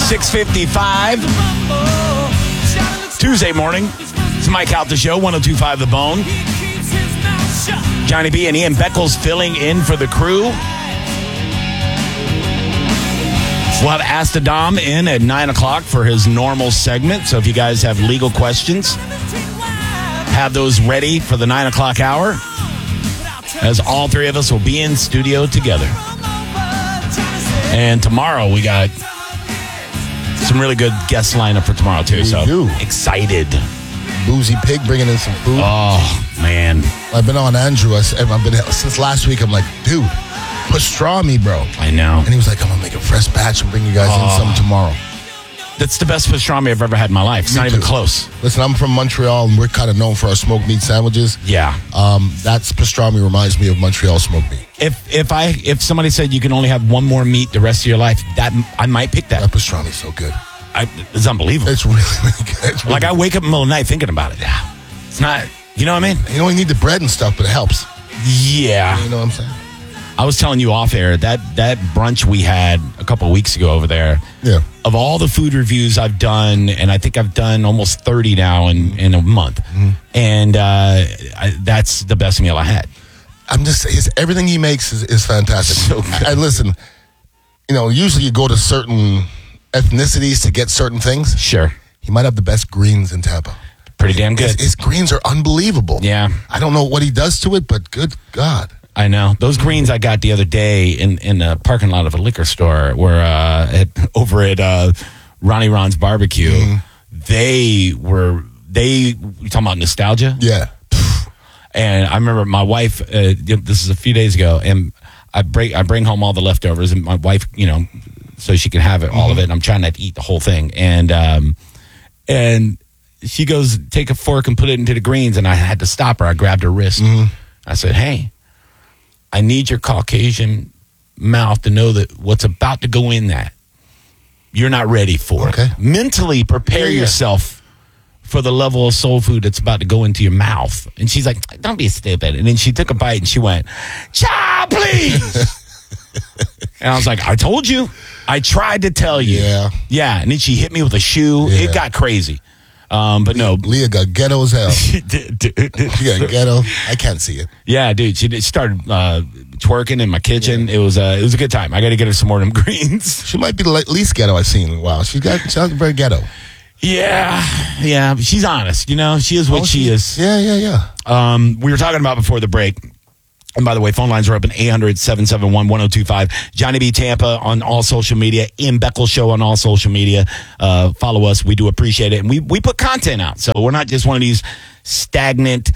6:55. Tuesday morning. It's Mike Out the Show, 102.5 The Bone. Johnny B and Ian Beckles filling in for the crew. We'll have Ask the Dom in at 9 o'clock for his normal segment. So if you guys have legal questions, have those ready for the 9 o'clock hour, as all three of us will be in studio together. And tomorrow we got some really good guest lineup for tomorrow too. Excited. Boozy Pig bringing in some food. Oh man, I've been on Andrew. I've been since last week. I'm like, dude, pastrami, bro. I know. And he was like, I'm gonna make a fresh batch and bring you guys in some tomorrow. That's the best pastrami I've ever had in my life. It's not even close. Listen, I'm from Montreal, and we're kind of known for our smoked meat sandwiches. Yeah. That's pastrami reminds me of Montreal smoked meat. If somebody said you can only have one more meat the rest of your life, I might pick that. That pastrami's so good. It's unbelievable. It's really, really good. It's really I wake up in the middle of the night thinking about it. Yeah. It's not, you know what I mean? You only need the bread and stuff, but it helps. Yeah. You know what I'm saying? I was telling you off air, that brunch we had a couple of weeks ago over there, yeah. Of all the food reviews I've done, and I think I've done almost 30 now in a month, and that's the best meal I had. I'm just saying, everything he makes is fantastic. So good. And listen, usually you go to certain ethnicities to get certain things. Sure. He might have the best greens in Tampa. Pretty damn good. His greens are unbelievable. Yeah. I don't know what he does to it, but good God. I know. Those greens I got the other day in the parking lot of a liquor store were over at Ronnie Ron's Barbecue. You talking about nostalgia? Yeah. And I remember my wife, this is a few days ago, and I bring home all the leftovers, and my wife, so she can have it, all of it, and I'm trying not to eat the whole thing. And she goes, take a fork and put it into the greens, and I had to stop her. I grabbed her wrist. I said, hey, I need your Caucasian mouth to know that what's about to go in that, you're not ready for it. Mentally prepare yourself for the level of soul food that's about to go into your mouth. And she's like, don't be stupid. And then she took a bite and she went, child, please. And I was like, I told you. I tried to tell you. Yeah. Yeah. And then she hit me with a shoe. Yeah. It got crazy. But no. Leah got ghetto as hell. She got ghetto. I can't see it. Yeah, dude. She started twerking in my kitchen. Yeah. It was a good time. I got to get her some more of them greens. She might be the least ghetto I've seen in a while. She's very ghetto. Yeah. But she's honest. She is what she is. Yeah. We were talking about before the break. And by the way, phone lines are open 800-771-1025. Johnny B. Tampa on all social media. Ian Beckles Show on all social media. Follow us. We do appreciate it. And we put content out. So we're not just one of these stagnant,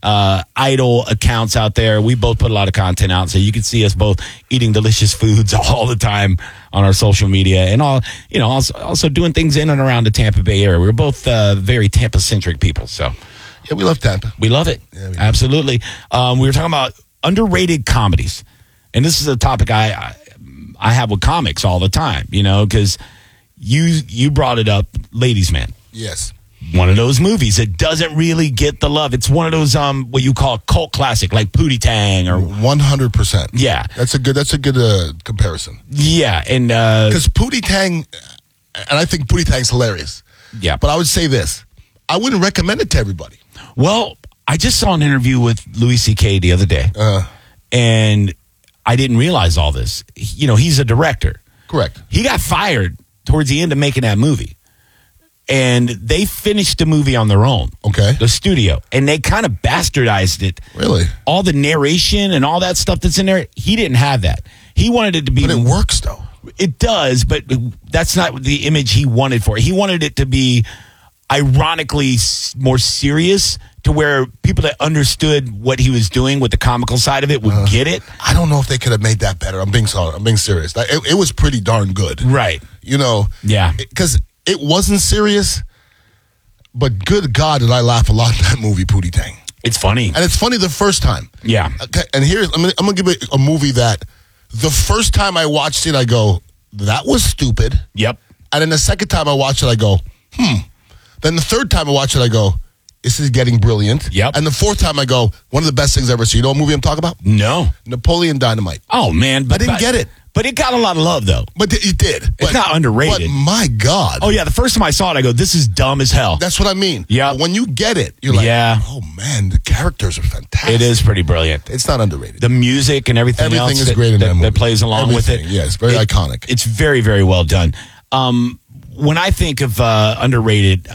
idle accounts out there. We both put a lot of content out. So you can see us both eating delicious foods all the time on our social media. And also doing things in and around the Tampa Bay area. We're both very Tampa-centric people. So yeah, we love Tampa. We love it. Yeah, absolutely. We were talking about underrated comedies, and this is a topic I have with comics all the time, because you brought it up, Ladies Man. Yes, one of those movies that doesn't really get the love. It's one of those what you call cult classic, like Pootie Tang or 100%. Yeah, that's a good comparison. Yeah, and because Pootie Tang, and I think Pootie Tang's hilarious. Yeah, but I would say this: I wouldn't recommend it to everybody. Well, I just saw an interview with Louis C.K. the other day, and I didn't realize all this. He's a director. Correct. He got fired towards the end of making that movie, and they finished the movie on their own. Okay. The studio, and they kind of bastardized it. Really? All the narration and all that stuff that's in there, he didn't have that. He wanted it to be... But it works, though. It does, but that's not the image he wanted for it. He wanted it to be ironically more serious, to where people that understood what he was doing with the comical side of it would get it. I don't know if they could have made that better. I'm being serious. It was pretty darn good. Right. Yeah. Because it wasn't serious, but good God, did I laugh a lot in that movie, Pootie Tang. It's funny. And it's funny the first time. Yeah. Okay, and I'm going to give it a movie that the first time I watched it, I go, that was stupid. Yep. And then the second time I watched it, I go, Then the third time I watch it, I go, this is getting brilliant. Yep. And the fourth time I go, one of the best things I've ever seen. You know what movie I'm talking about? No. Napoleon Dynamite. Oh, man. I didn't get it. But it got a lot of love, though. But it did. It's not underrated. But my God. Oh, yeah. The first time I saw it, I go, this is dumb as hell. That's what I mean. Yeah. But when you get it, you're like, oh, man, the characters are fantastic. It is pretty brilliant. It's not underrated. The music and everything else is great in that movie. That plays along with it. Yeah, it's very iconic. It's very, very well done. When I think of underrated,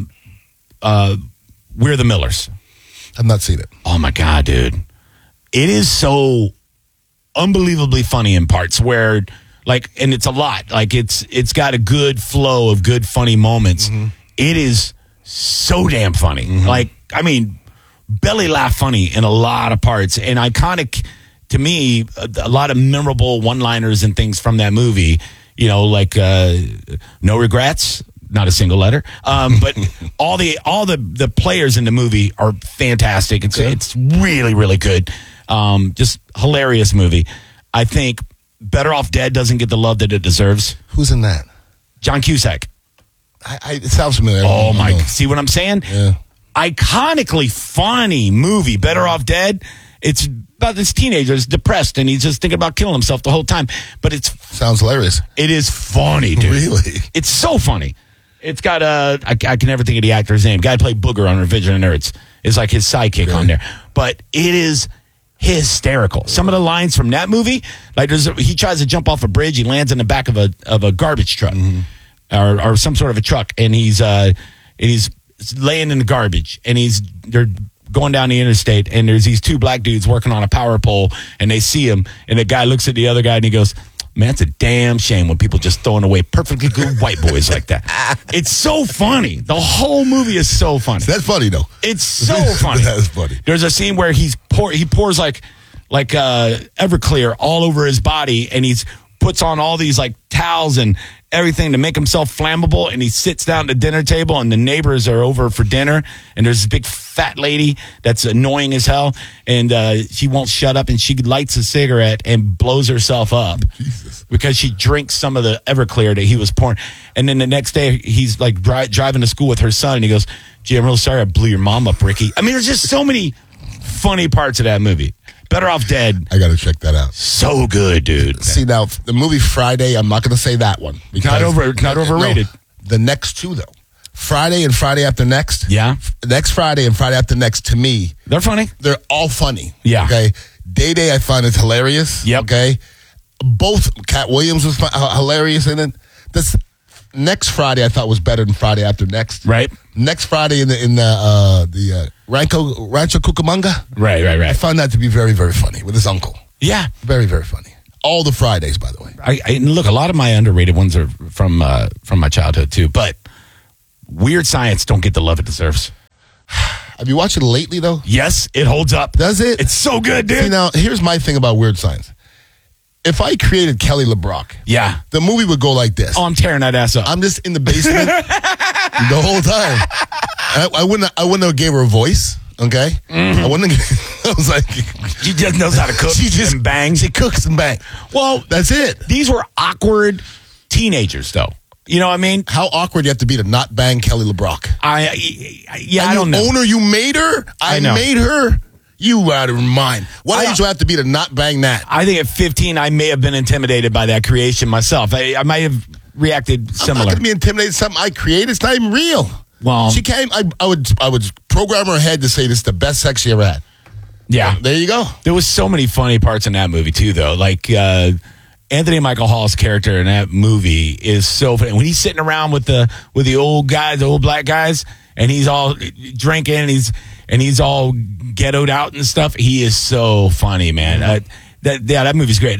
We're the Millers. I've not seen it. Oh, my God, dude. It is so unbelievably funny in parts where, like, and it's a lot. Like, it's got a good flow of good, funny moments. Mm-hmm. It is so damn funny. Mm-hmm. Like, I mean, belly laugh funny in a lot of parts. And iconic, to me, a lot of memorable one-liners and things from that movie. You know, like no regrets, not a single letter. But all the players in the movie are fantastic. It's really, really good. Just hilarious movie. I think Better Off Dead doesn't get the love that it deserves. Who's in that? John Cusack. It sounds familiar. Oh my! See what I'm saying? Yeah. Iconically funny movie. Better Off Dead. It's about this teenager who's depressed and he's just thinking about killing himself the whole time. But sounds hilarious. It is funny, dude. Really? It's so funny. It's got I can never think of the actor's name. Guy played Booger on Revenge of the Nerds. Is like his sidekick on there. But it is hysterical. Some of the lines from that movie, like he tries to jump off a bridge, he lands in the back of a garbage truck or some sort of a truck, and he's laying in the garbage, and they're going down the interstate, and there's these two black dudes working on a power pole, and they see him, and the guy looks at the other guy and he goes, man, it's a damn shame when people just throwing away perfectly good white boys like that. It's so funny. The whole movie is so funny. That's funny, though. It's so funny. That's funny. There's a scene where he pours like Everclear all over his body, and he puts on all these like towels and everything to make himself flammable, and he sits down at the dinner table, and the neighbors are over for dinner, and there's this big fat lady that's annoying as hell, and she won't shut up, and she lights a cigarette and blows herself up. Jesus. Because she drinks some of the Everclear that he was pouring. And then the next day, he's like driving to school with her son, and he goes, gee, I'm real sorry I blew your mom up, Ricky. I mean, there's just so many funny parts of that movie. Better Off Dead. I got to check that out. So good, dude. See, now, the movie Friday, I'm not going to say that one. Not overrated. No, the next two, though. Friday and Friday After Next. Yeah. Next Friday and Friday After Next, to me. They're funny. They're all funny. Yeah. Okay. Day Day, I find it hilarious. Yep. Okay. Both Cat Williams was hilarious in it. This next Friday I thought was better than Friday After Next. Right. Next Friday in the Rancho Cucamonga. Right. I found that to be very, very funny with his uncle. Yeah. Very, very funny. All the Fridays, by the way. And look, a lot of my underrated ones are from my childhood too. But Weird Science don't get the love it deserves. Have you watched it lately though? Yes, it holds up. Does it? It's so good, dude. See, now here's my thing about Weird Science. If I created Kelly LeBrock, yeah, the movie would go like this. Oh, I'm tearing that ass up. I'm just in the basement the whole time. I wouldn't have gave her a voice. Okay, I wouldn't. I was like, she just knows how to cook. She just and bang. She cooks and bang. Well, that's it. These were awkward teenagers, though. You know what I mean? How awkward you have to be to not bang Kelly LeBrock. I don't know. Owner, you made her. I made her. You out of your mind. What age do I have to be to not bang that? I think at 15, I may have been intimidated by that creation myself. I might have reacted similar. I'm not going to be intimidated. Something I created. It's not even real. Well, she came. I would program her head to say this is the best sex she ever had. Yeah, there you go. There was so many funny parts in that movie too, though. Like Anthony Michael Hall's character in that movie is so funny. When he's sitting around with the old guys, the old black guys, and he's all drinking, and he's all ghettoed out and stuff. He is so funny, man. That movie's great.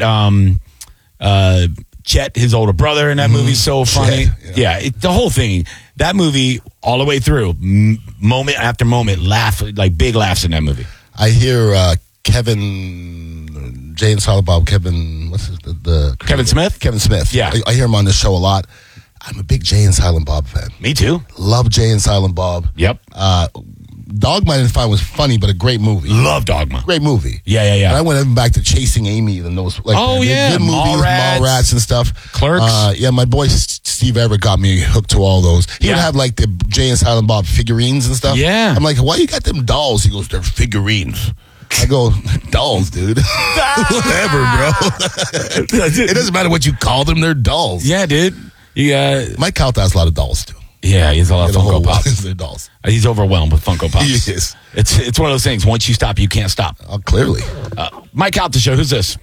Chet, his older brother in that movie, so funny. Chet, the whole thing. That movie, all the way through, moment after moment, like big laughs in that movie. I hear Kevin, Jay and Silent Bob, what's the Kevin Smith? Kevin Smith. Yeah. I hear him on the show a lot. I'm a big Jay and Silent Bob fan. Me too. Love Jay and Silent Bob. Yep. Dogma I didn't find was funny, but a great movie. Love Dogma. Great movie. Yeah. And I went even back to Chasing Amy and those. Like, good movies, Mallrats and stuff. Clerks. My boy Steve Everett got me hooked to all those. He would have like the Jay and Silent Bob figurines and stuff. Yeah. I'm like, why you got them dolls? He goes, they're figurines. I go, dolls, dude. Whatever, bro. It doesn't matter what you call them; they're dolls. Yeah, dude. Mike Calta has a lot of dolls too. Yeah, he's a lot of Funko Pops. They're dolls. He's overwhelmed with Funko Pops. He is. It's one of those things. Once you stop, you can't stop. Clearly. Mike Calta Show. Who's this?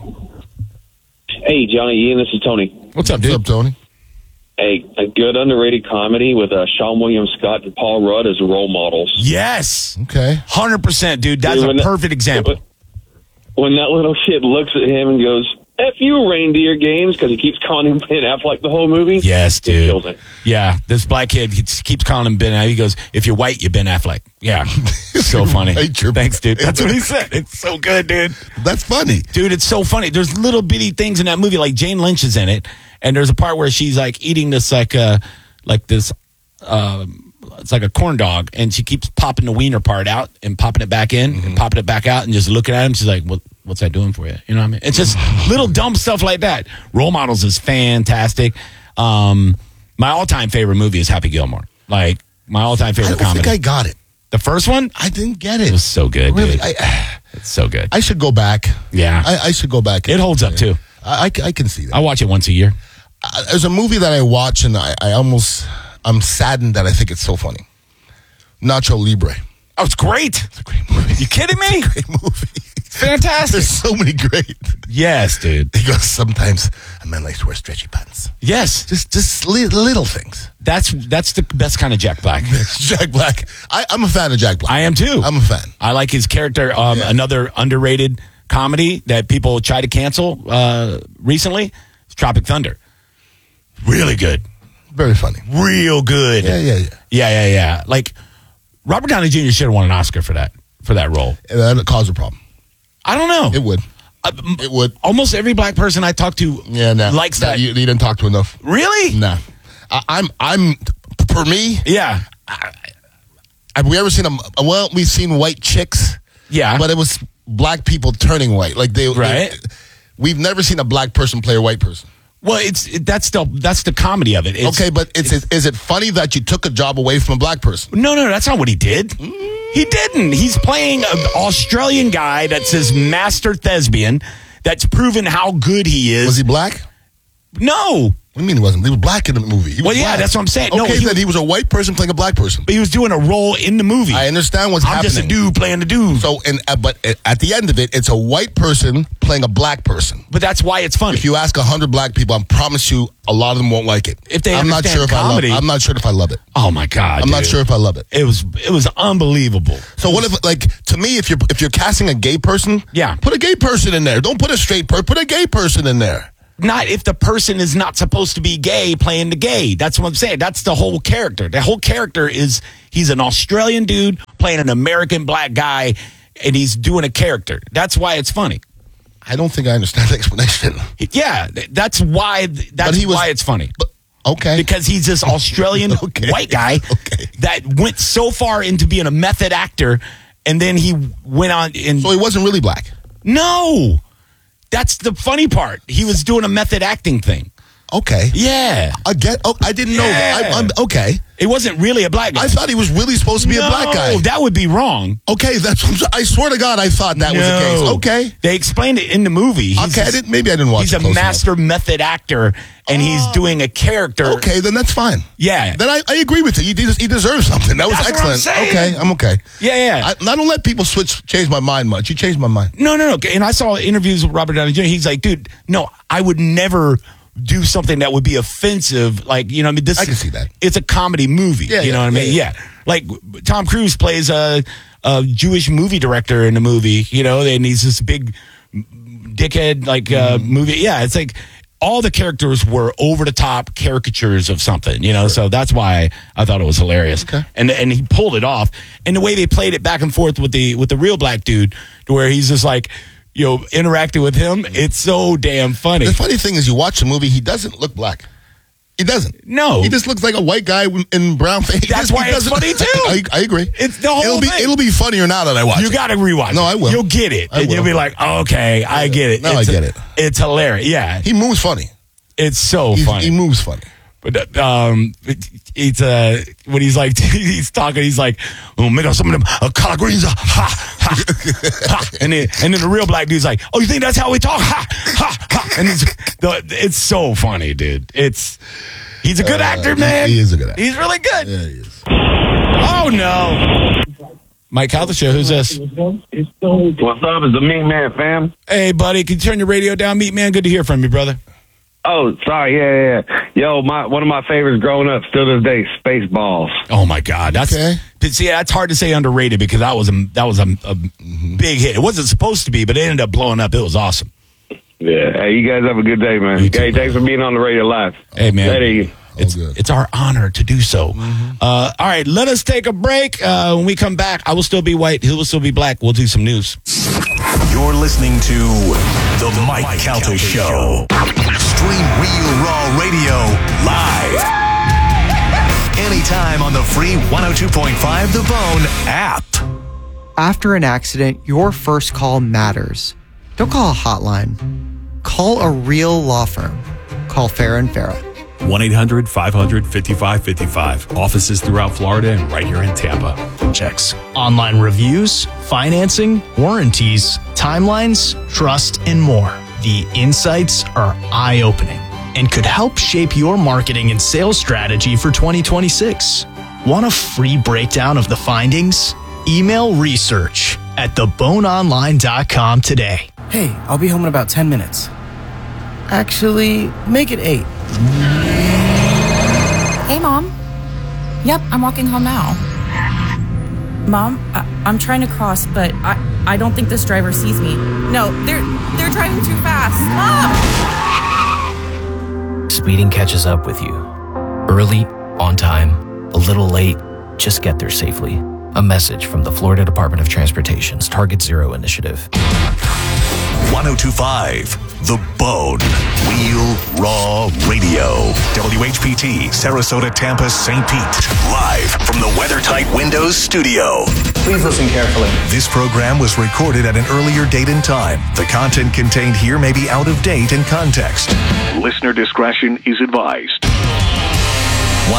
Hey, Johnny Ian, this is Tony. What's up, dude? What's up, Tony? A good underrated comedy with Sean William Scott and Paul Rudd as role models. Yes. Okay. 100%, dude. That's a perfect example. When that little kid looks at him and goes, F you, reindeer games, because he keeps calling him Ben Affleck the whole movie. Yes, dude. It kills it. Yeah, this black kid keeps calling him Ben Affleck. He goes, if you're white, you're Ben Affleck. Yeah. So funny. Thanks, dude. That's what he said. It's so good, dude. That's funny. Dude, it's so funny. There's little bitty things in that movie, like Jane Lynch is in it, and there's a part where she's like eating this it's like a corn dog, and she keeps popping the wiener part out and popping it back in and popping it back out and just looking at him. She's like, what's that doing for you? You know what I mean? It's just little dumb stuff like that. Role Models is fantastic. My all-time favorite movie is Happy Gilmore. Like, my all-time favorite comedy. I think I got it. The first one? I didn't get it. It was so good, really, dude. It's so good. I should go back. Yeah. I should go back. It holds up, too. I can see that. I watch it once a year. There's a movie that I watch, and I'm saddened that I think it's so funny. Nacho Libre. Oh, it's great. It's a great movie. You kidding me? It's a great movie. Fantastic. There's so many great. Yes, dude. He goes, sometimes a man likes to wear stretchy pants. Yes. Just little things. That's the best kind of Jack Black. Jack Black. I'm a fan of Jack Black. I am too. I'm a fan. I like his character. Another underrated comedy that people try to cancel recently is Tropic Thunder. Really good. Very funny. Real good. Yeah. Like, Robert Downey Jr. should have won an Oscar for that role. That would cause a problem. I don't know. It would. It would. Almost every black person I talk to likes that. You didn't talk to enough. Really? Nah. I'm for me. Yeah. Have we ever seen we've seen white chicks. Yeah. But it was black people turning white. Like we've never seen a black person play a white person. Well, that's the comedy of it. Okay, but is it funny that you took a job away from a black person? No, that's not what he did. He didn't. He's playing an Australian guy that's his master thespian that's proven how good he is. Was he black? No. What do you mean he wasn't? He was black in the movie. He was black. That's what I'm saying. Okay, then he was a white person playing a black person. But he was doing a role in the movie. I understand what's happening. I'm just a dude playing a dude. So, but at the end of it, it's a white person playing a black person. But that's why it's funny. If you ask 100 black people, I promise you, a lot of them won't like it. If they I'm not sure comedy, I'm not sure if I love it. Oh my God! I'm not sure if I love it. It was unbelievable. So what if, like, to me, if you're casting a gay person, put a gay person in there. Don't put a straight person. Put a gay person in there. Not if the person is not supposed to be gay playing the gay. That's what I'm saying. That's the whole character. The whole character is he's an Australian dude playing an American black guy, and he's doing a character. That's why it's funny. I don't think I understand the explanation. Yeah, that's why it's funny. Okay. Because he's this Australian white guy that went so far into being a method actor, and then he went on and... So he wasn't really black? No. That's the funny part. He was doing a method acting thing. Okay. Yeah. I didn't know that. I'm okay. It wasn't really a black guy. I thought he was really supposed to be a black guy. No, that would be wrong. Okay, I swear to God, I thought that was the case. Okay. They explained it in the movie. Maybe I didn't watch it. He's a master method actor, and he's doing a character. Okay, then that's fine. Yeah. Then I agree with you. He deserves something. That was excellent. Okay, I'm okay. Yeah. I don't let people change my mind much. You changed my mind. No. And I saw interviews with Robert Downey Jr. He's like, dude, no, I would never do something that would be offensive. Like, you know, I mean, I can see that. It's a comedy movie. You know what I mean? Yeah. Like, Tom Cruise plays a Jewish movie director in the movie, you know, and he's this big dickhead, like, movie. Yeah, it's like all the characters were over-the-top caricatures of something, you know, so that's why I thought it was hilarious. Okay. And he pulled it off. And the way they played it back and forth with the real black dude, to where he's just like, you know, interacting with him, it's so damn funny. The funny thing is, you watch the movie, he doesn't look black. He doesn't. No. He just looks like a white guy in brown face. That's why it's funny, too. I agree. It's the whole thing. It'll be funnier now that I watch it. You got to rewatch it. No, I will. You'll get it. And you'll be like, oh, okay, I get it. Now I get it. It's hilarious. Yeah. He moves funny. It's so funny. He moves funny. But it's when he's like he's talking, he's like, "Oh, make up some of them collard greens, ha ha," and then the real black dude's like, "Oh, you think that's how we talk, ha ha ha?" And it's so funny, dude. He's a good actor, man. He is a good actor. He's really good. Yeah, he is. Oh no, Mike Calta Show. Who's this? What's up? It's the Meat Man, fam. Hey, buddy, can you turn your radio down, Meat Man? Good to hear from you, brother. Oh, sorry. Yeah. Yo, one of my favorites growing up, still to this day, Spaceballs. Oh my God, that's hard to say underrated because that was a big hit. It wasn't supposed to be, but it ended up blowing up. It was awesome. Yeah. Hey, you guys have a good day, man. You too, hey, thanks for being on the radio live. Hey, man. Later. It's our honor to do so. All right, let us take a break. When we come back, I will still be white. He will still be black. We'll do some news. You're listening to The Mike Calta Show. Stream Real Raw Radio live. Anytime on the free 102.5 The Bone app. After an accident, your first call matters. Don't call a hotline. Call a real law firm. Call Farrah & Farrah. 1-800-500-5555. Offices throughout Florida and right here in Tampa. Checks. Online reviews, financing, warranties, timelines, trust, and more. The insights are eye-opening and could help shape your marketing and sales strategy for 2026. Want a free breakdown of the findings? Email research at theboneonline.com today. Hey, I'll be home in about 10 minutes. Actually, make it 8. Hey, Mom. Yep, I'm walking home now. Mom, I'm trying to cross, but I don't think this driver sees me. No, they're driving too fast. Mom! Speeding catches up with you. Early, on time, a little late, just get there safely. A message from the Florida Department of Transportation's Target Zero initiative. 102.5 The Bone. Real Raw Radio. WHPT, Sarasota, Tampa, St. Pete. Live from the WeatherTight Windows studio. Please listen carefully. This program was recorded at an earlier date and time. The content contained here may be out of date in context. Listener discretion is advised.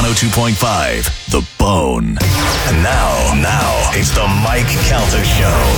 102.5 The Bone. And now, it's the Mike Calta Show.